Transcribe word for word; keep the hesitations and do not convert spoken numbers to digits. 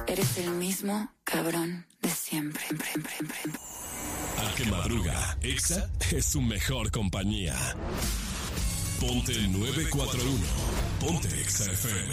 Eres el mismo cabrón de siempre. Al que madruga, Exa es su mejor compañía. Ponte nueve cuatro uno. Ponte Exa F M.